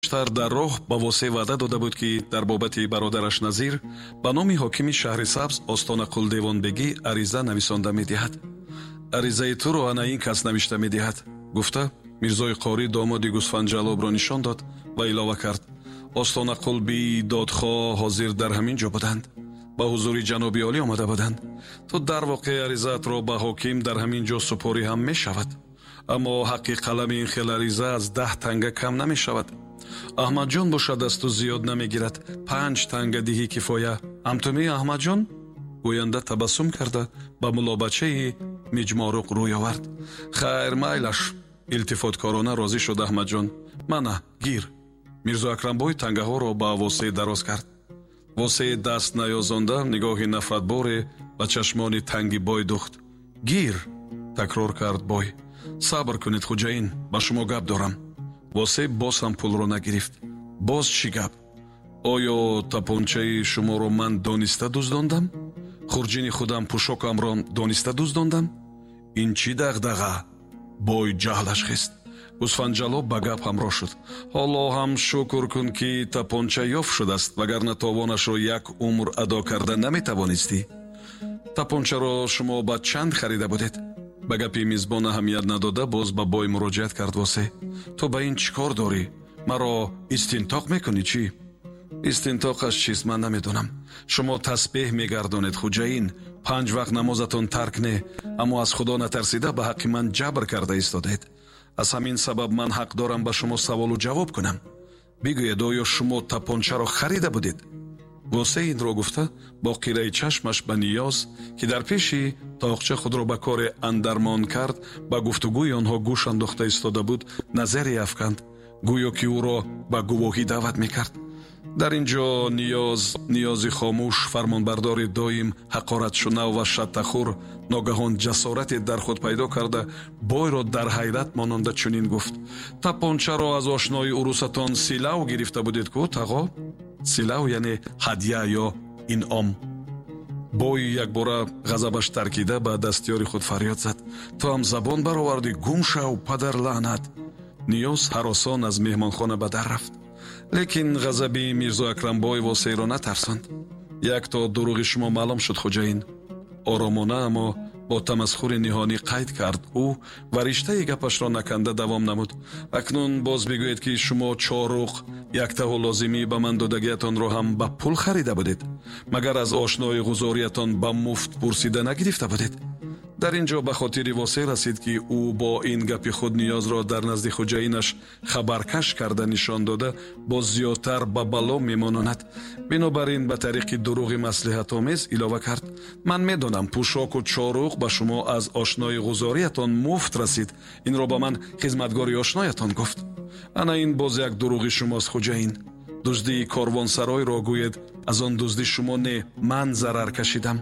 بیشتر در راه با واسه وعده داده بود که در بابت برادرش نظیر به نام حاکم شهر سبز استان قل دیوانبگی عریضه نویسانده می‌دهد. عریضه تو رو انا این کس نوشته می‌دهد گفته میرزای قاری داماد گوسفندجلاب را نشان داد و علاوه کرد استان قل بی دادخواه حاضر در همین جا بودند، با حضور جنابی عالی آمده بودند. تو در واقع عریضت را به حاکم در همین جا سپاری هم می شود، اما حق قلم این خیل عریضه از 10 تنگه کم نمی شود. احمد جان باشد دستو زیاد نمی گیرد، 5 تنگه دهی کفایه. همتومی احمد جان گوینده تبسم کرده به ملابچه مجماروق روی آورد. خیر مایلش. التفاتکارانه راضی شد احمد جان. منه گیر. میرزا اکرمبای تنگه ها را با واسه دراز کرد. واسه دست نیازانده نگاه نفرت باره و چشمان تنگی بای دخت. گیر تکرار کرد بای. صبر کنید خوجاین، با شما گپ دارم. واسه باز هم پول رو نگرفت. باز چی گپ؟ آیا تپانچه شما رو من دانسته دزداندم؟ خورجین خودم پوشاکم را دانسته دزداندم؟ این چی دغدغه؟ بای جهلش خست. گوسفندجلاب ба гап ҳамроҳ шуд. ҳоло ҳам шукр кун ки тапонча ёфт шудааст, вагарна товонашро як умр адо карда наметавонистӣ. тапончаро шумо ба чанд харида будед? ба гапи мизбон аҳамият надода боз ба бой муроҷиат кард восе. ту ба ин чӣ кор дорӣ? маро истинтоқ мекунӣ чӣ? истинтоқаш чист ман намедонам. шумо тасбеҳ мегардонед хуҷаин, 5 вақт намозатон тарк не, аммо аз худо натарсида ба ҳаққи ман ҷабр карда истодед. аз ҳамин сабаб ман ҳақ дорам ба шумо саволу ҷавоб кунам. бигӯед оё шумо тапончаро харида будед? восе инро гуфта бо қираи чашмаш ба ниёз ки дар пеши тоқча худро ба кори андармон кард ба гуфтугӯи онҳо гӯш андохта истода буд назаре афканд, гӯё ки ӯро ба гувоҳӣ даъват мекард. дар ин ҷо ниёзи хомӯш, фармонбардори доим, ҳақоратшунав ва шаттахӯр ногаҳон ҷасорате дар худ пайдо карда бойро дар ҳайрат монанда чунин гуфт: тапончаро аз ошнои урусатон силав гирифта будед ку тағо? силав яъне ҳадя ё инъом. бой якбора ғазабаш таркида ба дастёри худ фарёд зад: ту ҳам забон баровардӣ, гум шав, падар лаънат. ниёз ҳаросон аз меҳмонхона ба дар рафт. лекин ғазаби мирзо акрамбой восеро натарсонд. як то дурӯғи шумо маълум шуд хуҷаин. оромона аммо бо тамасхури ниҳонӣ қайд кард ӯ ва риштаи гапашро наканда давом намуд. акнун боз бигӯед ки шумо чоруқ яктаҳу лозимӣ ба ман додагиатонро ҳам ба пул харида будед? магар аз ошнои ғузориятон ба муфт пурсида нагирифта будед? дар ин ҷо ба хотири восе расид ки ӯ бо ин гапи худ ниёзро дар назди хуҷаинаш хабаркаш карда нишон дода боз зиёдтар ба бало мемононад. бинобар ин ба тариқи дурӯғи маслиҳатомез илова кард: ман медонам пӯшоку чоруқ ба шумо аз ошнои ғузориятон муфт расид. инро ба ман хизматгори ошноятон гуфт. ана ин боз як дурӯғи шумост хуҷаин. дуздии корвонсаройро гӯед аз он дузди шумо не ман зарар кашидам.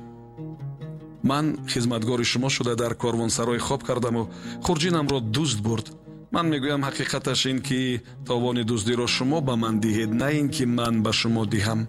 ман хизматгори шумо шуда дар корвонсарой хоб кардаму хурҷинамро дузд бурд. ман мегӯям ҳақиқаташ ин ки товони дуздиро шумо ба ман диҳед, на ин ки ман ба шумо диҳам.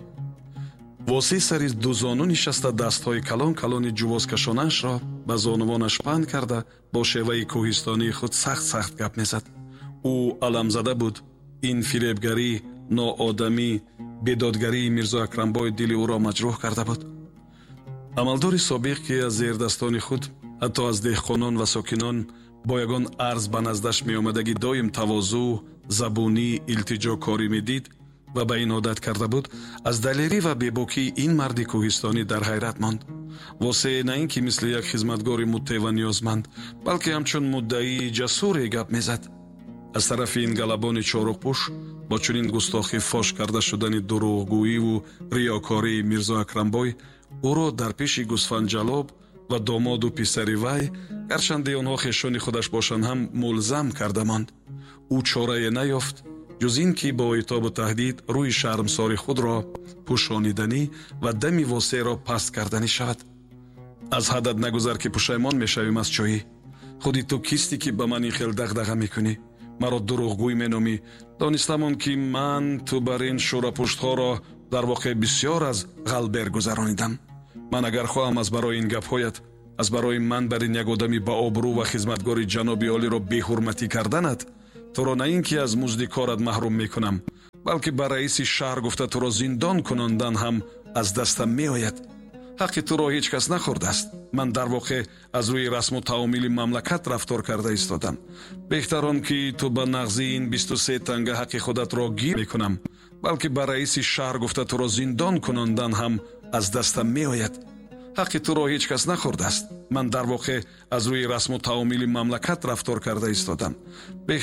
воси сари дузону нишаста дастҳои калон калони ҷувозкашонаашро ба зонувонаш паҳн карда бо шеваи кӯҳистонии худ сахт гап мезад. ӯ аламзада буд. ин фиребгарӣ, ноодамӣ, бедодгарии мирзо акрамбой дили ӯро маҷрӯҳ карда буд. амалдори собиқ ки аз зердастони худ ҳатто аз деҳқонон ва сокинон бо ягон арз ба наздаш меомадагӣ доим тавозӯ, забунӣ, илтиҷокорӣ медид ва ба ин одат карда буд, аз далерӣ ва бебокии ин марди кӯҳистонӣ дар ҳайрат монд. восе на ин ки мисли як хизматгори мутте ва ниёзманд, балки ҳамчун муддаии ҷасуре гап мезад. аз тарафи ин галабони чоруқпӯш бо чунин густохӣ фош карда шудани дурӯғгӯиву риёкории мирзо акрамбой ӯро дар пеши гӯсфандҷалоб ва домоду писари вай, гарчанде онҳо хешони худаш бошанд, ҳам мулзам карда монд. ӯ чорае наёфт ҷуз ин ки бо итобу таҳдид рӯи шармсори худро пӯшониданӣ ва дами восеро паст карданӣ шавад. аз ҳаддат нагузар ки пушаймон мешавем аз чоӣ. худи ту кисти ки ба ман ин хел дағдаға мекунӣ? маро дурӯғгӯй меномӣ? донистамон ки ман ту бар ин шӯрапуштҳоро дар воқеъ бисьёр аз ғалбер гузаронидам. ман агар хоҳам аз барои ин гапҳоят, аз барои ман бар ин як одами ба обрӯ ва хизматгори ҷаноби олиро беҳурматӣ карданат, туро на ин ки аз музди корат маҳрум мекунам, балки ба раиси шаҳр гуфта туро зиндон кунондан ҳам аз дастам меояд. ҳаққи туро ҳеҷ кас нахӯрдааст. ман дар воқеъ аз рӯи расму таомили мамлакат рафтор карда истодам. беҳтар он ки ту ба нағзи ин 23 танга ҳаққи худатро гир мекунам, балки ба раиси шаҳр гуфта туро зиндон кунондан ҳам аз дастам меояд. ҳаққи туро ҳеҷ кас нахӯрдааст. ман дар воқеъ аз рӯи расму таомили мамлакат рафтор карда истодам.